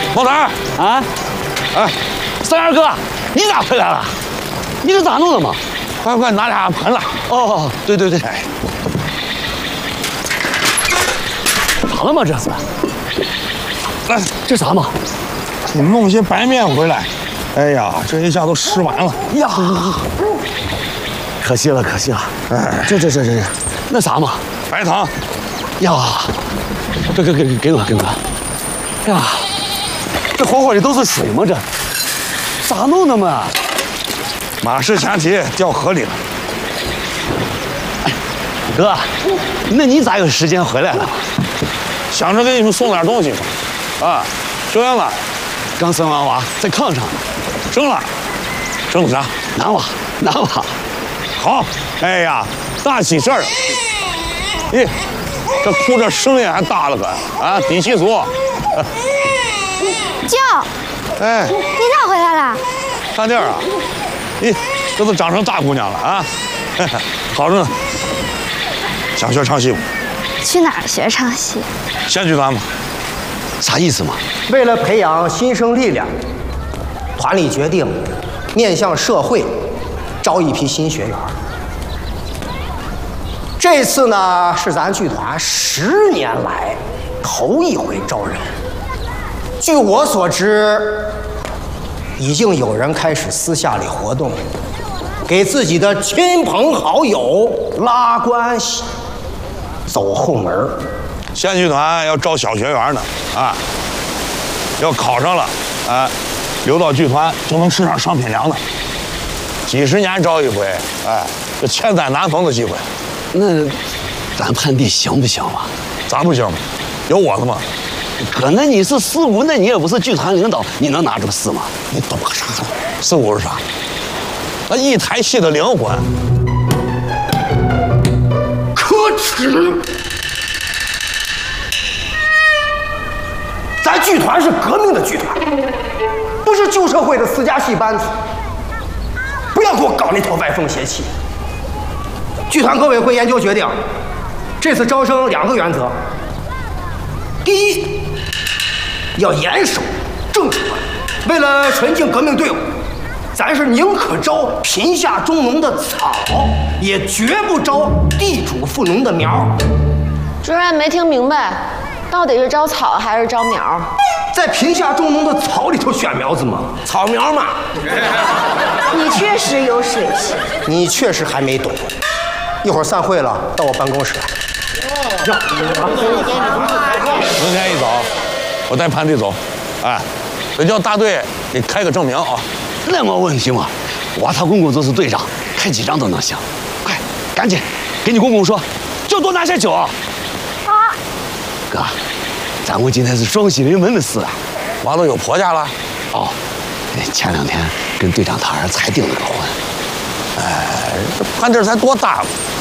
毛头儿啊， 哎， 三元哥，你咋回来了？你这咋弄的嘛？ 快拿俩盆来！ 哦，对对对， 哎， 咋了嘛这是？ 来， 这啥嘛？ 你弄些白面回来。哎呀，这一下都吃完了。 呀，可惜了，可惜了。 哎， 这，那啥嘛？ 白糖。 呀，给我。呀，这活活的都是水嘛这？咋弄的嘛？ 马氏前蹄掉河里了。 哥，那你咋有时间回来了？ 想着给你们送点东西嘛。啊，生完了， 刚生完娃，在炕上。 生了啥？ 男娃。 好，哎呀，大喜事儿！咦，这哭着声音还大了个啊，底气足。 舅， 哎， 你咋回来了？ 看地儿啊！咦，这都长成大姑娘了啊！好着呢。想学唱戏不？ 去哪儿学唱戏？ 县剧团吧。 啥意思嘛？ 为了培养新生力量，团里决定面向社会招一批新学员。这次呢是咱剧团10年来头一回招人。据我所知，已经有人开始私下里活动，给自己的亲朋好友拉关系，走后门。 县剧团要招小学员呢，啊，要考上了，啊，留到剧团就能吃上上品粮了。几10年招一回，哎，这千载难逢的机会。 那咱判弟行不行嘛？ 咋不行？有我的吗？ 哥，那你是四五，那你也不是剧团领导，你能拿住四吗？ 你懂个啥呢？四五是啥？那一台戏的灵魂。 可耻！咱剧团是革命的剧团，不是旧社会的私家戏班子。不要给我搞那套歪风邪气。剧团革委会研究决定，这次招生2个原则：第一，要严守正传，为了纯净革命队伍，咱是宁可招贫下中农的草，也绝不招地主富农的苗。 主任没听明白，到底是招草还是招苗？ 在贫下中农的草里头选苗子嘛，草苗嘛。 你确实有水平， 你确实还没懂。一会儿散会了，到我办公室来。 明天一早，我带潘弟走，哎，得叫大队给开个证明啊。 那没问题嘛，我他公公就是队长，开几张都能行。快，赶紧给你公公说，就多拿些酒。啊，哥，咱们今天是双喜临门的事啊。 娃都有婆家了。 哦，前2天跟队长他儿才订了个婚。 哎，这潘弟才多大嘛，